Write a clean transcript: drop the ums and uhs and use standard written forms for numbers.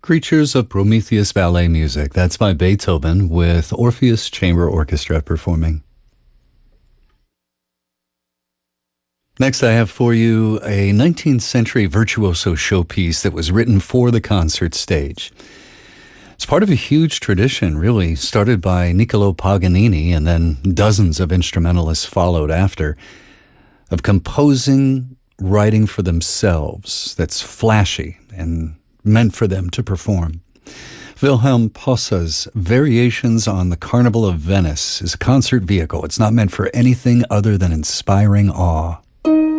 Creatures of Prometheus Ballet Music. That's by Beethoven with Orpheus Chamber Orchestra performing. Next, I have for you a 19th century virtuoso showpiece that was written for the concert stage. It's part of a huge tradition, really, started by Niccolo Paganini, and then dozens of instrumentalists followed after, of composing writing for themselves that's flashy and meant for them to perform. Wilhelm Posse's Variations on the Carnival of Venice is a concert vehicle. It's not meant for anything other than inspiring awe.